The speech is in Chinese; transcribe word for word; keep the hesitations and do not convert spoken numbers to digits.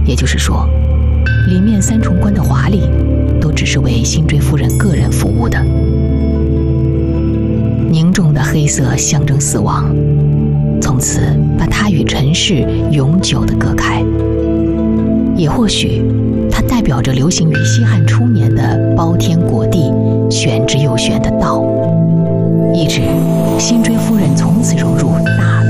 也就是说，里面三重关的华丽都只是为辛追夫人个人服务的。凝重的黑色象征死亡，从此把它与尘世永久地隔开。也或许它代表着流行于西汉初年的包天裹地、玄之又玄的道，意指辛追夫人从此融入大